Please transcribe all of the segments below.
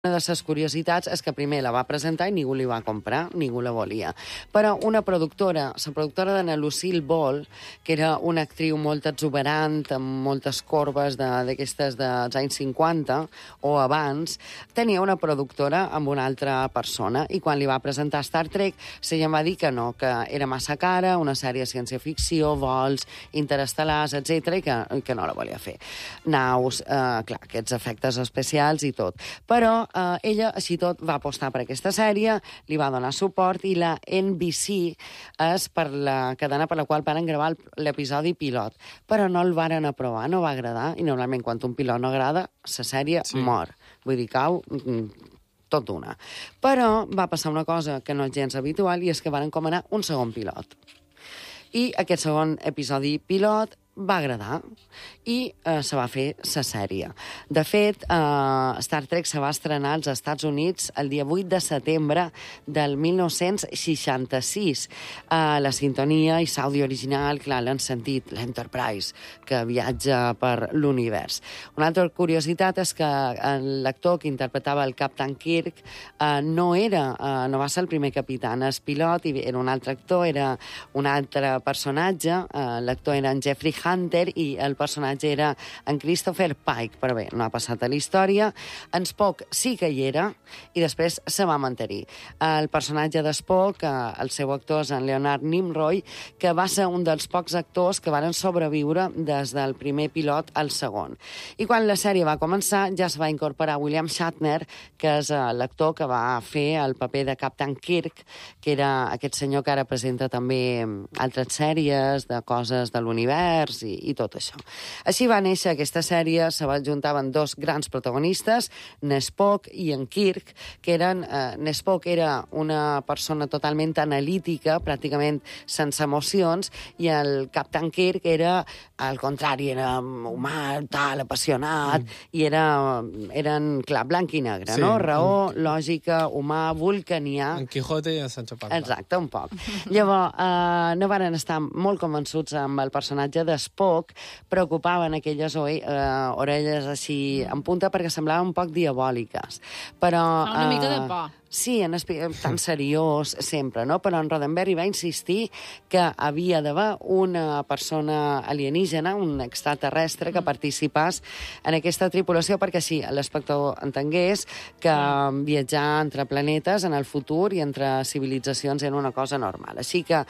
Una de les curiositats és que primer la va presentar i ningú li va comprar, ningú la volia. Però una productora, la productora d'Anna Lucille Ball, que era una actriu molt exuberant, amb moltes corbes d'aquestes dels anys 50 o abans, tenia una productora amb una altra persona i quan li va presentar Star Trek, ella va dir que no, que era massa cara, una sèrie de ciència-ficció, vols interestel·lars, etc i que no la volia fer. Naus, clar, aquests efectes especials i tot. Però ella, així tot, va apostar per aquesta sèrie, li va donar suport i la NBC és per la cadena per la qual van gravar l'episodi pilot. Però no el varen aprovar, no va agradar, i normalment quan un pilot no agrada, la sèrie mor. Vull dir, cau tot d'una. Però va passar una cosa que no és gens habitual i és que van encomanar un segon pilot. I aquest segon episodi pilot va agradar i se va fer la sèrie. De fet, Star Trek se va estrenar als Estats Units el dia 8 de setembre del 1966. La sintonia i l'àudio original, clar, l'han sentit, l'Enterprise, que viatja per l'univers. Una altra curiositat és que l'actor que interpretava el Captain Kirk no va ser el primer capità, el pilot, i era un altre actor, era un altre personatge, l'actor era en Jeffrey Hunter i el personatge era en Christopher Pike, però bé, no ha passat a la història. En Spock sí que hi era i després se va mantenir. El personatge de Spock, el seu actor és en Leonard Nimoy, que va ser un dels pocs actors que van sobreviure des del primer pilot al segon. I quan la sèrie va començar ja es va incorporar William Shatner, que és l'actor que va fer el paper de Captain Kirk, que era aquest senyor que ara presenta també altres sèries de coses de l'univers i tot això. Així va néixer aquesta sèrie, se juntaven dos grans protagonistes, Spock i en Kirk, que eren... Spock era una persona totalment analítica, pràcticament sense emocions, i el Captain Kirk era, al contrari, era humà, tal, apassionat, i eren, clar, blanc i negre, no? Raó, lògica, humà, vulcanià... En Quijote i en Sancho Panza. Exacte, un poc. Llavors, no van estar molt convençuts amb el personatge de Spock, preocupaven aquelles orelles així en punta perquè semblaven un poc diabòliques. Però... Una mica de por. Sí, tan seriós sempre, no? Però en Roddenberry va insistir que havia d'haver una persona alienígena, un extraterrestre, que participés en aquesta tripulació perquè així l'espectador entengués que viatjar entre planetes en el futur i entre civilitzacions era una cosa normal. Així que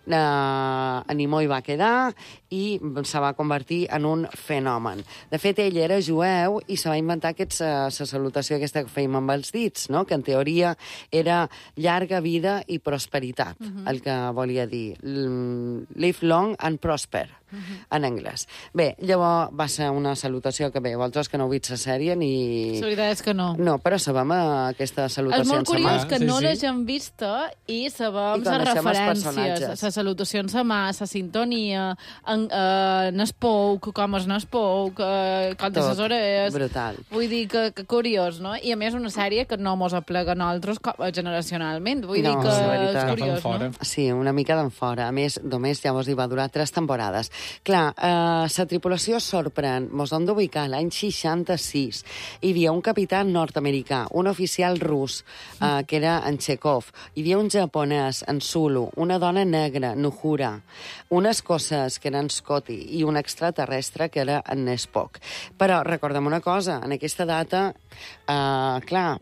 Nimoy va quedar i se va convertir en un fenomen. De fet, ell era jueu i se va inventar la salutació aquesta que fèiem amb els dits, no? Que en teoria era llarga vida i prosperitat, el que volia dir. Live long and prosper, en anglès. Bé, llavors va ser una salutació que, bé, vosaltres que no heu vist la sèrie ni... La veritat és que no. No, però sabem aquesta salutació. És molt curiós que no l'hagin vista i sabem les referències, la salutació en la mà, la sintonia, en Spock, com és en Spock, quantes les hores... Brutal. Vull dir que curiós, no? I a més una sèrie que no mos aplega a nosaltres generacionalment. Vull dir que és curiós, no? Sí, una mica d'enfora. A més, només llavors hi va durar 3 temporades. Clar, la tripulació sorprèn. Mos hem d'ubicar l'any 66. Hi havia un capità nord-americà, un oficial rus, que era en Chekhov. Hi havia un japonès, en Sulu, una dona negra, Nuhura, un escocès, que era en Scotty, i un extraterrestre, que era en Spock. Però recordem una cosa, en aquesta data, clar...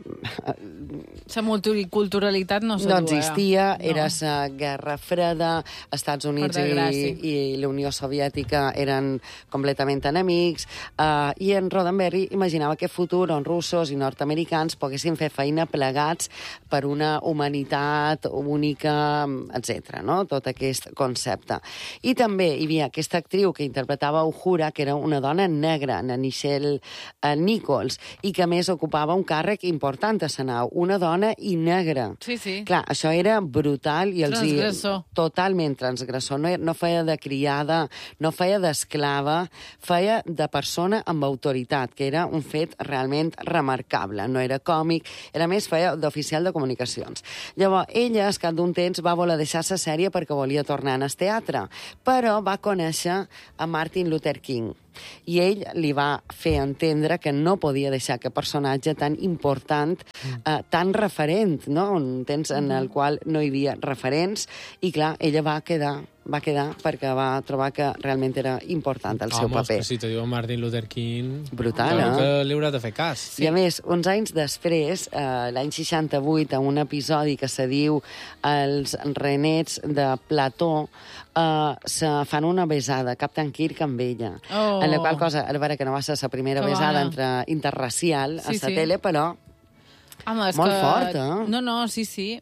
La multiculturalitat no existia, era la Guerra Freda, Estats Units i la Unió Soviètica eren completament enemics, i en Roddenberry imaginava que futur on russos i nord-americans poguessin fer feina plegats per una humanitat única, etc. No? Tot aquest concepte. I també hi havia aquesta actriu que interpretava Uhura, que era una dona negra, la Nichelle Nichols, i que a més ocupava un càrrec important a la nau, una dona i negra. Sí, sí. Clar, això era brutal i transgressor. Totalment transgressor. No feia de criada no feia d'esclava, feia de persona amb autoritat, que era un fet realment remarcable. No era còmic, era més, feia d'oficial de comunicacions. Llavors, ella, al cap d'un temps, va voler deixar la sèrie perquè volia tornar al teatre, però va conèixer a Martin Luther King. I ell li va fer entendre que no podia deixar aquest personatge tan important, tan referent, no? Un temps en el qual no hi havia referents, i clar, ella va quedar perquè va trobar que realment era important el seu paper. Home, si te diuen Martin Luther King... Brutal, que li haurà de fer cas. Sí. I a més, uns anys després, l'any 68, en un episodi que se diu Els renets de Plató, se fan una besada, Captain Kirk amb ella. En la qual cosa, a veure que no va ser la primera besada interracial a la tele, però... Home, és molt fort, eh? No, sí.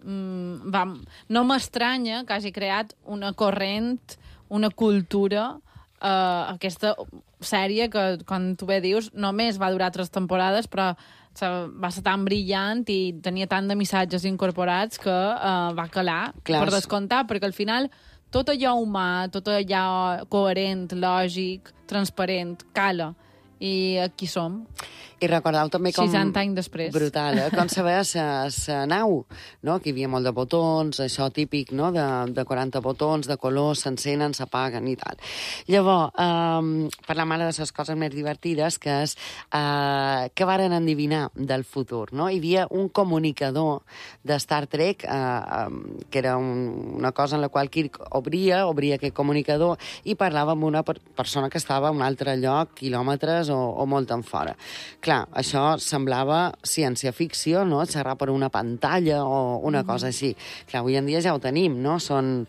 No m'estranya que hagi creat una corrent, una cultura, aquesta sèrie que, quan tu bé dius, només va durar 3 temporades, però va ser tan brillant i tenia tant de missatges incorporats que va calar, per descomptar, perquè al final tot allò humà, tot allò coherent, lògic, transparent, cala. I aquí som. I recordeu també com... 60 anys després. Brutal, com se veia la nau, no? Que hi havia molt de botons, això típic, no? De 40 botons, de colors, s'encenen, s'apaguen i tal. Llavors, parlam ara de les coses més divertides, que és que varen endevinar del futur, no? Hi havia un comunicador de Star Trek, que era una cosa en la qual Kirk obria aquest comunicador i parlava amb una persona que estava a un altre lloc, quilòmetres o molt en fora. Clar, això semblava ciència-ficció, no? Xerrar per una pantalla o una cosa així. Clar, avui en dia ja ho tenim, no? Són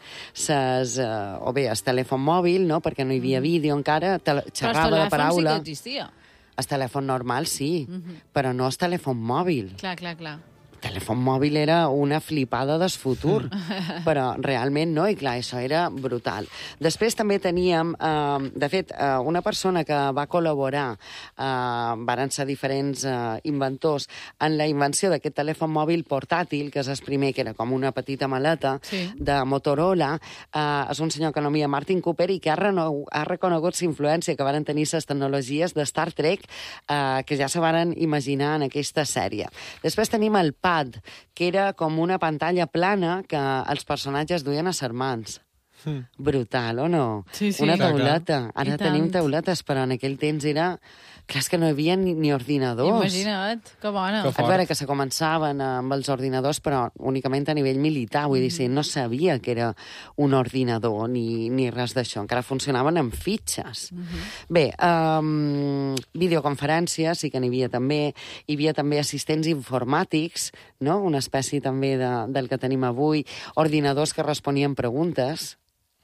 o bé, el telèfon mòbil, no? Perquè no hi havia vídeo encara, xerrava de paraula. Però el telèfon sí que existia. El telèfon normal sí, però no el telèfon mòbil. Clar. El telèfon mòbil era una flipada del futur, però realment no, i clar, això era brutal. Després també teníem, de fet, una persona que va col·laborar, varen ser diferents inventors, en la invenció d'aquest telèfon mòbil portàtil, que és el primer, que era com una petita maleta, de Motorola, és un senyor que anomia Martin Cooper i que ha reconegut la influència que varen tenir les tecnologies de Star Trek, que ja se varen imaginar en aquesta sèrie. Després tenim el que era com una pantalla plana que els personatges duien a les mans. Brutal, o no? Sí. Una tauleta. Ara tenim tauletes, però en aquell temps era... Clar, és que no hi havia ni ordinadors. Imagina't, que bona. A veure, que se començaven amb els ordinadors, però únicament a nivell militar. Vull dir, no sabia que era un ordinador ni res d'això. Encara funcionaven amb fitxes. Bé, videoconferències sí que n'hi havia també. Hi havia també assistents informàtics, no? Una espècie també del que tenim avui. Ordinadors que responien preguntes.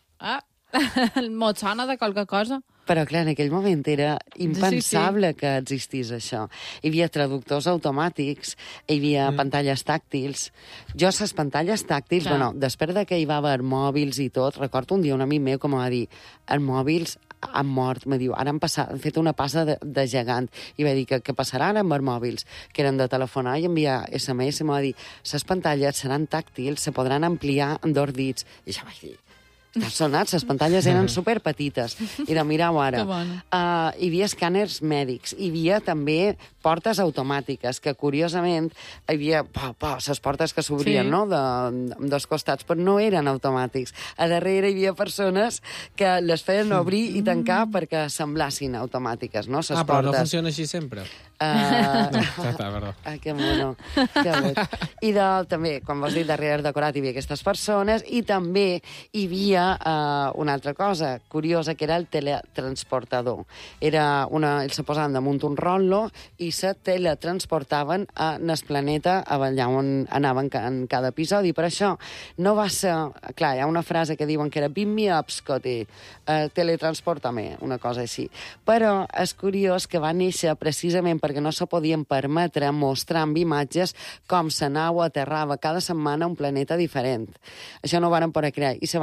Mot sona de qualque cosa. Però, clar, en aquell moment era impensable que existís això. Hi havia traductors automàtics, hi havia pantalles tàctils. Jo, les pantalles tàctils, bueno, després que hi va haver mòbils i tot, recordo un dia un amic meu com va dir, els mòbils han mort, me diu, ara han fet una passa de gegant. I va dir, què passarà ara amb els mòbils? Que eren de telefonar i enviar SMS, i m'ha dit, les pantalles seran tàctils, se podran ampliar en 2 dits. I jo vaig dir, t'has sonat, les pantalles eren superpetites. I de mirau ara. Hi havia escàners mèdics, hi havia també portes automàtiques, que curiosament hi havia les portes que s'obrien, no?, amb 2 costats, però no eren automàtics. A darrere hi havia persones que les feien obrir i tancar perquè semblassin automàtiques, no?, les portes. Però no funciona així sempre? Perdó. Que mono. I també, com vols dir, darrere decorat hi havia aquestes persones i també hi havia una altra cosa curiosa, que era el teletransportador. Ells se posaven damunt un rotllo i se teletransportaven en el planeta allà on anaven en cada episodi. Per això no va ser... Clar, hi ha una frase que diuen que era beam me up, Scotty, teletransporta-me, una cosa així. Però és curiós que va néixer precisament perquè no se podien permetre mostrar amb imatges com la nau aterrava cada setmana a un planeta diferent. Això no ho van poder crear i se van inventar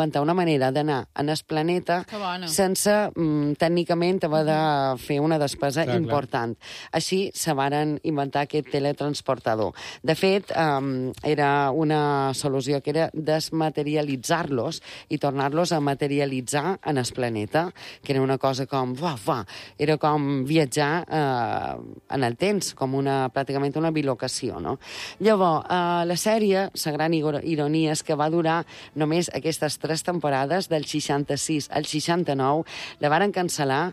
inventar una manera d'anar en el planeta sense, tècnicament, haver de fer una despesa important. Així se varen inventar aquest teletransportador. De fet, era una solució que era desmaterialitzar-los i tornar-los a materialitzar en el planeta, que era una cosa com, era com viatjar en el temps, com pràcticament una bilocació, no? Llavors, la sèrie, la gran ironia és que va durar només aquestes 3 temporades, del 66 al 69, la varen cancel·lar,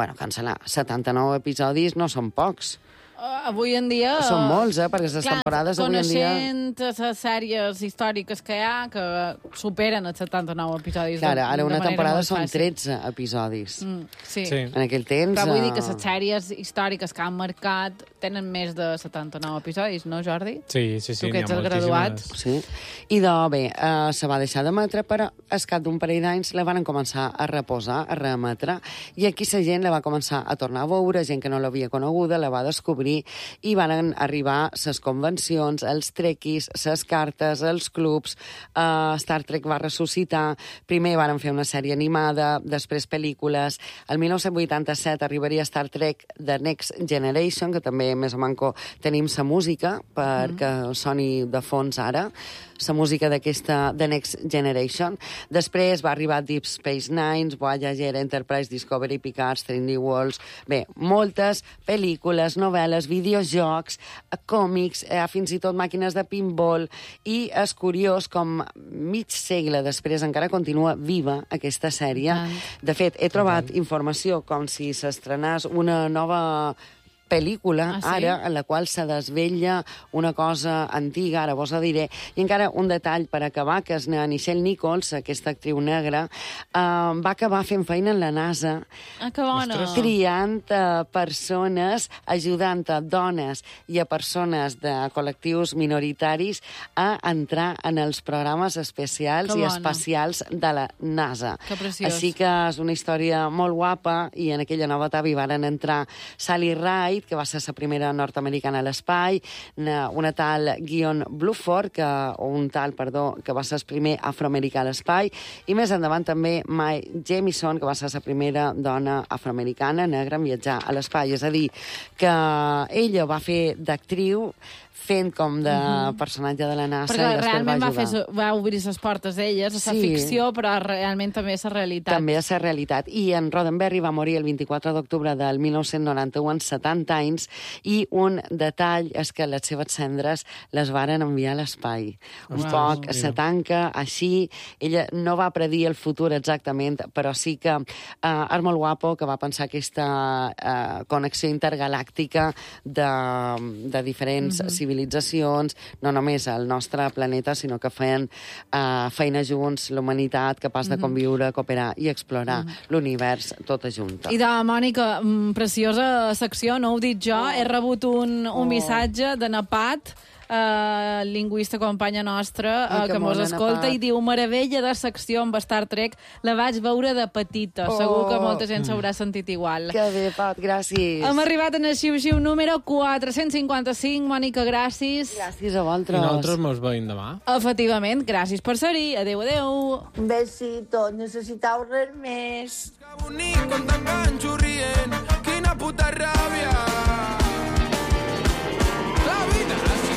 79 episodis no són pocs. Avui en dia... Són molts, perquè les temporades avui en dia... Coneixent les sèries històriques que hi ha, que superen els 79 episodis. Clar, ara una temporada són 13 episodis. Sí. En aquell temps... Però vull dir que les sèries històriques que han marcat tenen més de 79 episodis, no, Jordi? Sí, tu que ets el graduat. Sí. I bé, se va deixar d'emetre, però al cap d'un parell d'anys la van començar a reposar, a reemetre, i aquí la gent la va començar a tornar a veure, gent que no l'havia coneguda, la va descobrir, i van arribar les convencions, els trequis, les cartes, els clubs. Star Trek va ressuscitar. Primer van fer una sèrie animada, després pel·lícules. El 1987 arribaria Star Trek The Next Generation, que també més o manco tenim la música perquè soni de fons ara, la música d'aquesta The Next Generation. Després va arribar Deep Space Nine, Voyager, Enterprise, Discovery, Picard, Strange New Worlds... Bé, moltes pel·lícules, novel·les, videojocs, còmics, fins i tot màquines de pinball, i és curiós com mig segle després encara continua viva aquesta sèrie. De fet, he trobat informació com si s'estrenés una nova pel·lícula, ara, en la qual se desvetlla una cosa antiga, ara vos ho diré, i encara un detall per acabar, que és Nichelle Nichols, aquesta actriu negra, va acabar fent feina en la NASA, triant persones, ajudant a dones i a persones de col·lectius minoritaris a entrar en els programes especials i espacials de la NASA. Així que és una història molt guapa, i en aquella nova etapa hi van entrar Sally Ride, que va ser la primera nord-americana a l'espai, una tal Guion Bluford, que va ser el primer afroamericà a l'espai, i més endavant també Mae Jemison, que va ser la primera dona afroamericana negra en viatjar a l'espai. És a dir, que ella va fer d'actriu fent com de personatge de la NASA. Perquè realment va obrir les portes d'elles, és la ficció, però realment també és la realitat. També és la realitat. I en Roddenberry va morir el 24 d'octubre del 1991, amb 70 anys, i un detall és que les seves cendres les varen enviar a l'espai. Un poc se tanca així. Ella no va predir el futur exactament, però sí que és molt guapo que va pensar aquesta connexió intergalàctica de diferents civilitzacions, no només al nostre planeta, sinó que feien feina junts, la humanitat capaç de conviure, cooperar i explorar l'univers tota junta. I de Mònica, preciosa secció, no ho dic jo, he rebut un missatge de Napat, lingüista companya nostra, que mos escolta i diu: meravella de secció amb Star Trek, la vaig veure de petita. Segur que molta gent s'haurà sentit igual. Que bé, Pat, gràcies. Hem arribat en el xiu-xiu número 455. Mònica, gràcies. Gràcies a vosaltres. I nosaltres mos veiem demà. Efectivament, gràcies per ser-hi. Adéu, adéu. Un besito, necessitau res més. Bonic, con tan ganxo rient, quina puta ràbia.